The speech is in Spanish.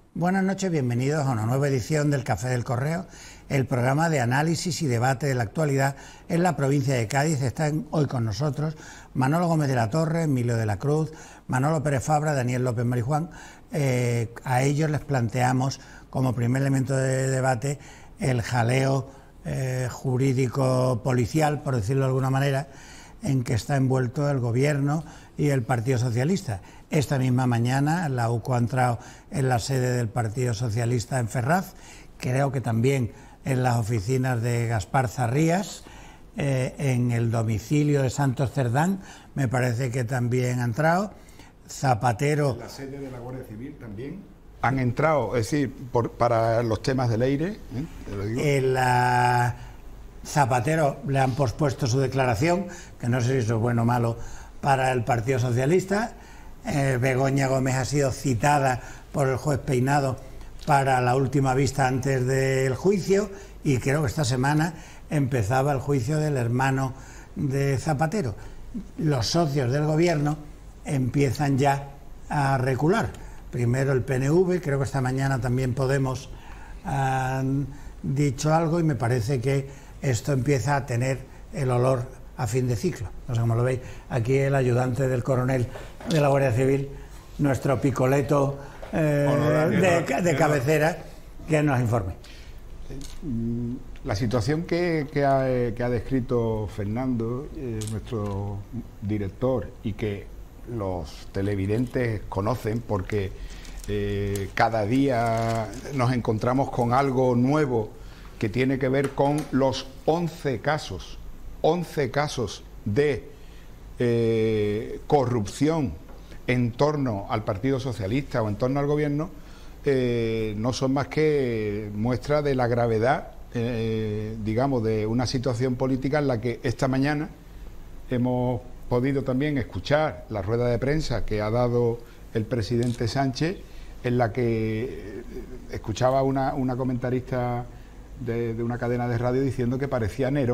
Buenas noches, bienvenidos a una nueva edición del Café del Correo, el programa de análisis y debate de la actualidad en la provincia de Cádiz. Están hoy con nosotros Manolo Gómez de la Torre, Emilio de la Cruz, Manolo Pérez Fabra, Daniel López Marijuán. A ellos les planteamos como primer elemento de debate el jaleo jurídico policial, por decirlo de alguna manera, en que está envuelto el Gobierno y el Partido Socialista. Esta misma mañana la UCO ha entrado en la sede del Partido Socialista en Ferraz, creo que también en las oficinas de Gaspar Zarrías, en el domicilio de Santos Cerdán, me parece que también ha entrado. Zapatero... En la sede de la Guardia Civil también han entrado, es decir, para los temas del aire, te lo digo. Zapatero le han pospuesto su declaración, que no sé si eso es bueno o malo para el Partido Socialista. Begoña Gómez ha sido citada por el juez Peinado para la última vista antes del juicio, y creo que esta semana empezaba el juicio del hermano de Zapatero. Los socios del Gobierno empiezan ya a recular. Primero el PNV, creo que esta mañana también Podemos han dicho algo, y me parece que esto empieza a tener el olor a fin de ciclo. No sé cómo lo veis. Aquí el ayudante del coronel de la Guardia Civil, nuestro picoleto de cabecera, que nos informe. La situación que ha descrito Fernando, nuestro director, y que los televidentes conocen porque cada día nos encontramos con algo nuevo que tiene que ver con los 11 casos de corrupción en torno al Partido Socialista o en torno al Gobierno, no son más que muestra de la gravedad, digamos, de una situación política en la que esta mañana hemos podido también escuchar la rueda de prensa que ha dado el presidente Sánchez, en la que escuchaba una comentarista de una cadena de radio diciendo que parecía Nerón